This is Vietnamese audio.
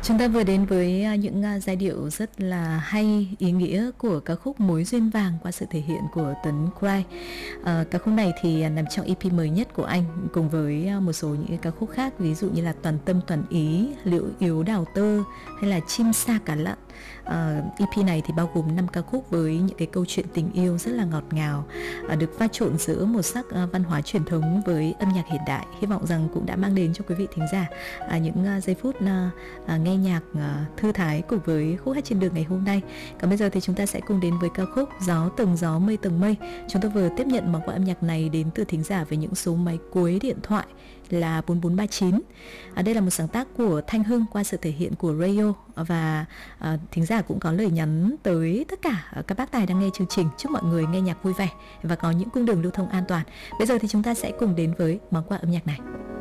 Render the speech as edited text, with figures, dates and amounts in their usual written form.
Chúng ta vừa đến với những giai điệu rất là hay, ý nghĩa của ca khúc Mối Duyên Vàng qua sự thể hiện của Tuấn Cry. Ca khúc này thì nằm trong EP mới nhất của anh, cùng với một số những ca khúc khác, ví dụ như là Toàn Tâm Toàn Ý, Liễu Yếu Đào Tơ hay là Chim Sa Cá Lặn. EP này thì bao gồm 5 ca khúc với những cái câu chuyện tình yêu rất là ngọt ngào, được pha trộn giữa một sắc văn hóa truyền thống với âm nhạc hiện đại. Hy vọng rằng cũng đã mang đến cho quý vị thính giả những giây phút nghe nhạc thư thái cùng với khúc hát trên đường ngày hôm nay. Còn bây giờ thì chúng ta sẽ cùng đến với ca khúc Gió Từng Gió Mây Từng Mây. Chúng tôi vừa tiếp nhận món quà âm nhạc này đến từ thính giả với những số máy cuối điện thoại là 4439. Đây là một sáng tác của Thanh Hưng qua sự thể hiện của Rayo, và thính giả cũng có lời nhắn tới tất cả các bác tài đang nghe chương trình, chúc mọi người nghe nhạc vui vẻ và có những cung đường lưu thông an toàn. Bây giờ thì chúng ta sẽ cùng đến với món quà âm nhạc này.